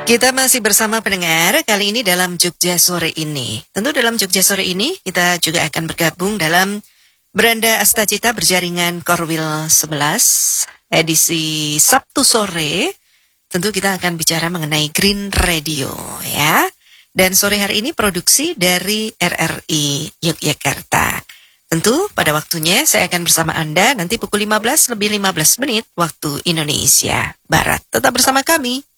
Kita masih bersama pendengar, kali ini dalam Jogja Sore ini. Tentu dalam Jogja Sore ini, kita juga akan bergabung dalam Beranda Astacita Berjaringan Korwil 11, edisi Sabtu sore. Tentu kita akan bicara mengenai Green Radio, ya. Dan sore hari ini produksi dari RRI Yogyakarta. Tentu pada waktunya saya akan bersama Anda nanti pukul 15 lebih 15 menit waktu Indonesia Barat. Tetap bersama kami.